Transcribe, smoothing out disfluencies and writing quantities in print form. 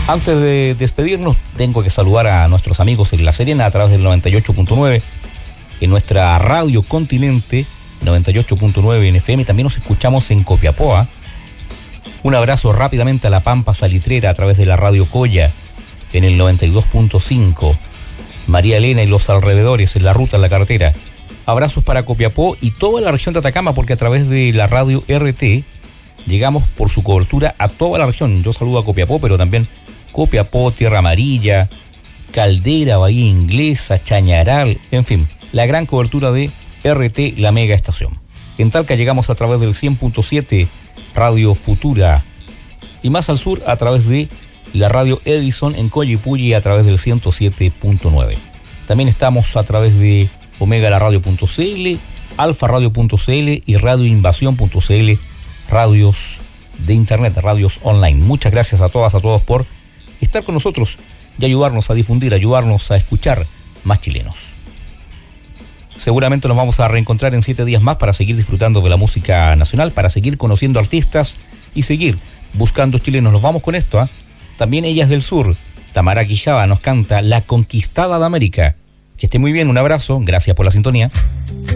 Antes de despedirnos, tengo que saludar a nuestros amigos en La Serena a través del 98.9, en nuestra Radio Continente, 98.9 en FM. También nos escuchamos en Copiapó. Un abrazo rápidamente a La Pampa Salitrera a través de la Radio Coya, en el 92.5. María Elena y los alrededores, en la ruta, en la carretera. Abrazos para Copiapó y toda la región de Atacama, porque a través de la radio RT llegamos por su cobertura a toda la región. Yo saludo a Copiapó, pero también Copiapó, Tierra Amarilla, Caldera, Bahía Inglesa, Chañaral, en fin, la gran cobertura de RT, la mega estación. En Talca llegamos a través del 100.7 Radio Futura, y más al sur a través de la Radio Edison en Collipulli a través del 107.9. También estamos a través de omegalaradio.cl, alfaradio.cl y radioinvasión.cl, radios de internet, radios online. Muchas gracias a todas, a todos por estar con nosotros y ayudarnos a difundir, ayudarnos a escuchar más chilenos. Seguramente nos vamos a reencontrar en 7 días más para seguir disfrutando de la música nacional, para seguir conociendo artistas y seguir buscando chilenos. Nos vamos con esto, También Ellas del Sur. Tamara Quijada nos canta La Conquistada de América. Que esté muy bien, un abrazo, gracias por la sintonía.